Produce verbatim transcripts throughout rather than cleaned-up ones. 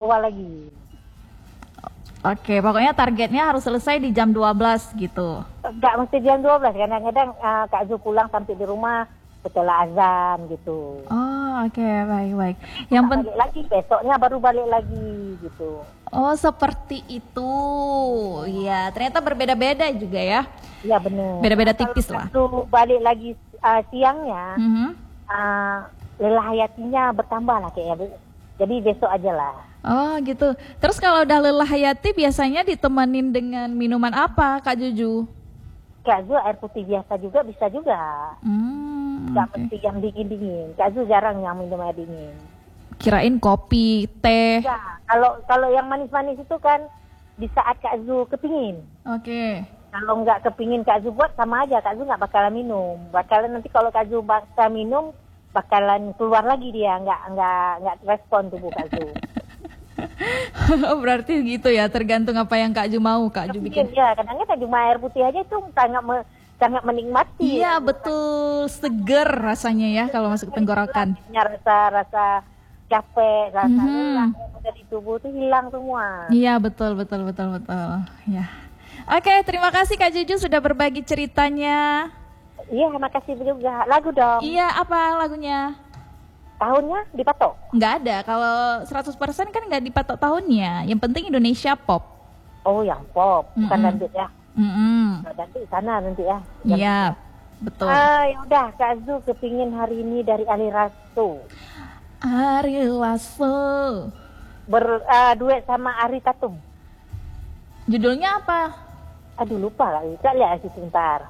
keluar lagi. Oke, pokoknya targetnya harus selesai di jam dua belas gitu. Enggak mesti jam dua belas, kadang-kadang uh, Kak Zu pulang sampai di rumah setelah azan gitu. Oh, oke, okay, baik-baik. Yang penting balik lagi besoknya baru balik lagi gitu. Oh, seperti itu. Iya, ternyata berbeda-beda juga ya. Iya benar. Beda-beda tipis lah. Kalau balik lagi uh, siangnya, mm-hmm. uh, lelah hayatinya bertambah lah kayaknya. Jadi besok aja lah. Oh gitu. Terus kalau udah lelah hayati biasanya ditemenin dengan minuman apa, Kak Juju? Kak Zu air putih biasa juga bisa juga. Hmm, Gak okay. mesti yang dingin-dingin. Kak Zu jarang yang minum air dingin. Kirain kopi, teh. Ya, kalau kalau yang manis-manis itu kan di saat Kak Zu kepingin. Oke. Okay. Kalau nggak kepingin Kak Zu buat sama aja, Kak Zu nggak bakalan minum. Bakalan nanti kalau Kak Zu bakal minum, bakalan keluar lagi dia, nggak nggak nggak respon tubuh Kak Zu. Berarti gitu ya, tergantung apa yang Kak Ju mau, Kak Ju bikin. Iya, kadang-kadang cuma air putih aja itu sangat me, sangat menikmati. Iya, betul, seger rasanya ya kalau masuk tenggorokan. Rasa-rasa capek, rasa mm-hmm. lelah yang ada di tubuh itu hilang semua. Iya, betul, betul, betul, betul. Ya. Oke, terima kasih Kak Juju sudah berbagi ceritanya. Iya, makasih juga. Lagu dong. Iya, apa lagunya? Tahunnya dipatok? Nggak ada, kalau seratus persen kan nggak dipatok tahunnya. Yang penting Indonesia pop. Oh, yang pop, bukan mm-hmm. dangdut ya? Mm-hmm. Nah, dangdut sana nanti ya. Iya, betul. Ah, ya udah, Kak Zu kepingin hari ini dari Ali Raso. Ari Lasso. Ber, uh, duet sama Ari Tatum. Judulnya apa? Aduh, lupa lah. Kita lihat sebentar.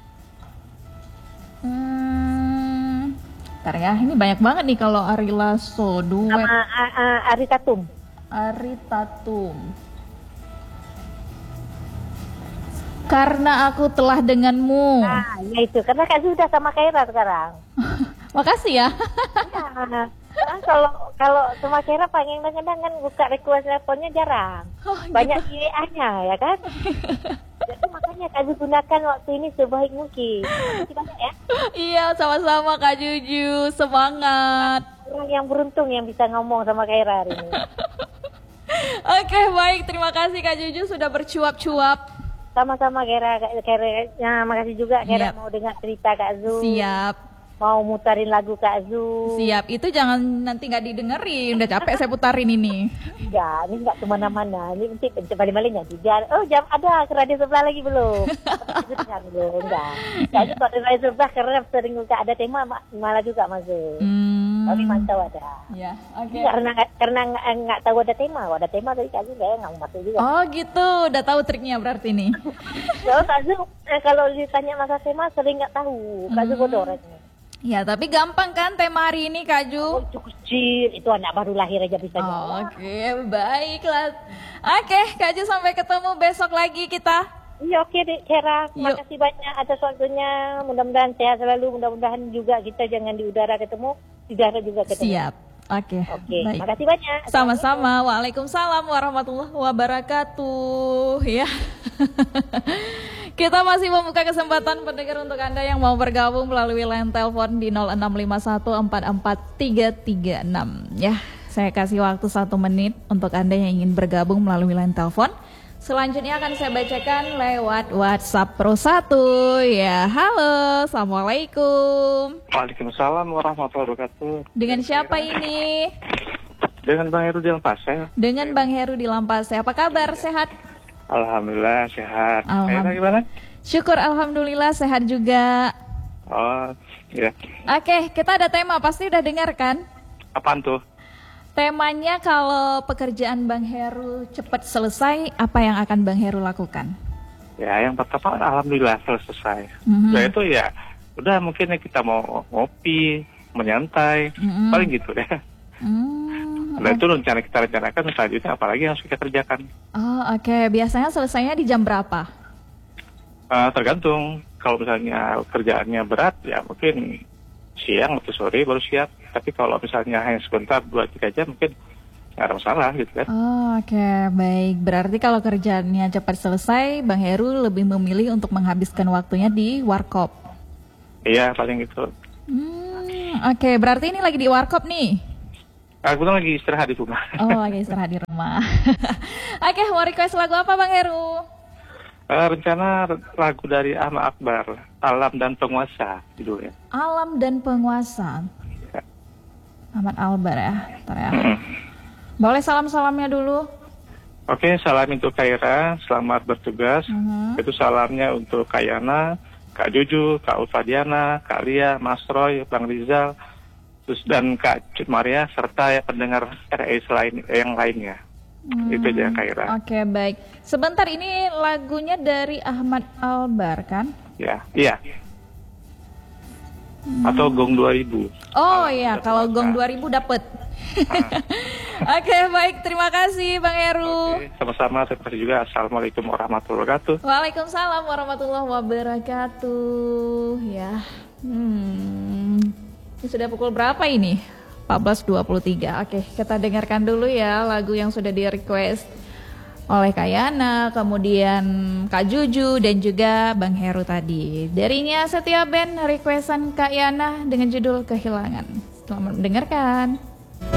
Hmm, ntar ya, ini banyak banget nih kalau Ari Lasso duet sama uh, uh, Ari Tatum. Ari Tatum. Karena aku telah denganmu. Nah, ya itu. Karena Kak Zu udah sama Kaira sekarang. Makasih ya. Ya, kan kalau kalau sama Kaira pengen kadang kan buka request teleponnya jarang. Oh, banyak gitu. I A-nya ya kan. Jadi makanya Kak Zu gunakan waktu ini sebaik mungkin. Terima kasih ya. Iya, sama-sama Kak Juju. Semangat. Orang yang beruntung yang bisa ngomong sama Kaira hari ini. Oke, baik. Terima kasih Kak Juju sudah bercuap-cuap. Sama-sama Kaira. Kaira, ya, makasih juga Kaira yep. mau dengar cerita Kak Zu. Siap. Mau mutarin lagu Kak Zu. Siap, itu jangan nanti nggak didengerin. Udah capek saya putarin ini. Enggak, ini enggak kemana-mana. Ini nanti paling-paling nggak juga. Oh, jam ada ke radio sebelah lagi belum? Itu dengar belum? Enggak. Jadi kalau di radio sebelah karena sering nggak ada tema malah juga masuk. Hmm. Tapi mantau ada. Ya, oke. Okay. Karena karena nggak tahu ada tema, kalau ada tema tadi Kak Zu nggak nggak masuk juga. Oh gitu, udah tahu triknya berarti nih. Kalau Kak Zu, eh, kalau ditanya masa tema sering nggak tahu. Kak Zu hmm. bodoh orangnya. Ya, tapi gampang kan tema hari ini, Kak Ju? Oh, itu kecil, itu anak baru lahir aja bisa jawab. Oh, oke, okay. Baiklah. Oke, okay, Kak Ju sampai ketemu besok lagi kita. Iya, oke okay, deh, Kera. Terima kasih banyak atas waktunya. Mudah-mudahan sehat selalu. Mudah-mudahan juga kita jangan di udara ketemu, di darat juga ketemu. Siap. Oke. Okay. Oke, okay. Terima kasih banyak. Sama-sama. Waalaikumsalam warahmatullahi wabarakatuh. Ya. Kita masih membuka kesempatan pendengar untuk Anda yang mau bergabung melalui line telepon di nol enam lima satu empat empat tiga tiga enam. Ya, saya kasih waktu satu menit untuk Anda yang ingin bergabung melalui line telepon. Selanjutnya akan saya bacakan lewat WhatsApp Pro satu. Ya, halo, assalamualaikum. Waalaikumsalam warahmatullahi wabarakatuh. Dengan siapa ini? Dengan Bang Heru di Lampase. Dengan Bang Heru di Lampase. Apa kabar? Sehat? Alhamdulillah sehat. Alhamdulillah. Gimana? Syukur alhamdulillah sehat juga. Oh, iya. Oke, kita ada tema, pasti udah dengar kan? Apaan tuh? Temanya kalau pekerjaan Bang Heru cepat selesai, apa yang akan Bang Heru lakukan? Ya, yang pertama alhamdulillah selesai. Mm-hmm. Nah, itu ya udah mungkin kita mau ngopi, menyantai, mm-hmm. paling gitu deh. Mm. Nah, itu rencana kita rencanakan selanjutnya apalagi yang harus kita kerjakan. Oh, oke. Okay. Biasanya selesainya di jam berapa? Uh, tergantung. Kalau misalnya kerjaannya berat, ya mungkin siang atau sore baru siap. Tapi kalau misalnya hanya sebentar, dua tiga jam, mungkin nggak ada masalah gitu kan. Oh, oke. Okay. Baik. Berarti kalau kerjaannya cepat selesai, Bang Heru lebih memilih untuk menghabiskan waktunya di warkop. Iya, paling gitu. Hmm, oke. Okay. Berarti ini lagi di warkop nih? Aku tuh lagi istirahat di rumah. Oh, lagi istirahat di rumah. Oke, mau request lagu apa Bang Heru? Uh, rencana lagu dari Ahmad Akbar, Alam dan Penguasa judulnya. Alam dan Penguasa. Ya. Ahmad Albar ya. Bentar ya. Mm. Boleh salam-salamnya dulu. Oke, salam untuk Kaira, selamat bertugas. Mhm. Itu salamnya untuk Kak Yana, Kak Juju, Kak Ulfadiana, Kak Lia, Mas Roy, Bang Rizal, terus dan Kak Cut Maria, serta ya pendengar R A selain yang lainnya. Hmm, Itu aja Kaira. Oke, baik. Sebentar, ini lagunya dari Ahmad Albar kan? Ya, iya. Atau Gong dua ribu. Oh iya, kalau Gong dua ribu dapet. Oke, baik. Terima kasih Bang Heru. Oke, sama-sama. Terima kasih juga. Assalamualaikum warahmatullahi wabarakatuh. Waalaikumsalam warahmatullahi wabarakatuh. Ya, hmm, ini sudah pukul berapa ini? empat belas dua puluh tiga. Oke, kita dengarkan dulu ya lagu yang sudah di request oleh Kak Yana, kemudian Kak Juju dan juga Bang Heru tadi. Darinya Setia Band requestan Kak Yana dengan judul Kehilangan. Selamat mendengarkan.